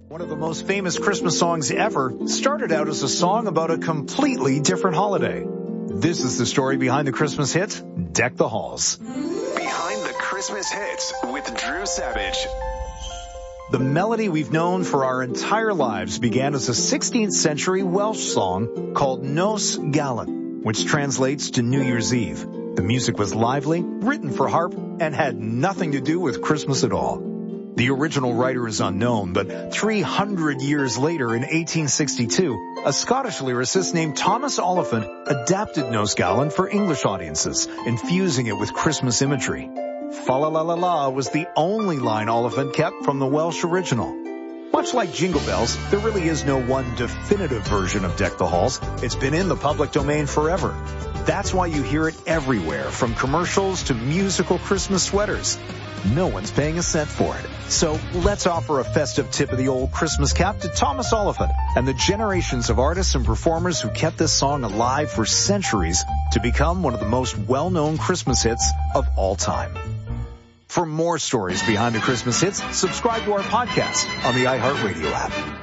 One of the most famous Christmas songs ever started out as a song about a completely different holiday. This is the story behind the Christmas hit, Deck the Halls. Behind the Christmas hits with Drew Savage. The melody we've known for our entire lives began as a 16th century Welsh song called Nos Galan, which translates to New Year's Eve. The music was lively, written for harp, and had nothing to do with Christmas at all. The original writer is unknown, but 300 years later in 1862, a Scottish lyricist named Thomas Oliphant adapted Nos Galan for English audiences, infusing it with Christmas imagery. Fa la la la la was the only line Oliphant kept from the Welsh original. Much like Jingle Bells, there really is no one definitive version of Deck the Halls. It's been in the public domain forever. That's why you hear it everywhere, from commercials to musical Christmas sweaters. No one's paying a cent for it. So let's offer a festive tip of the old Christmas cap to Thomas Oliphant and the generations of artists and performers who kept this song alive for centuries to become one of the most well-known Christmas hits of all time. For more stories behind the Christmas hits, subscribe to our podcast on the iHeartRadio app.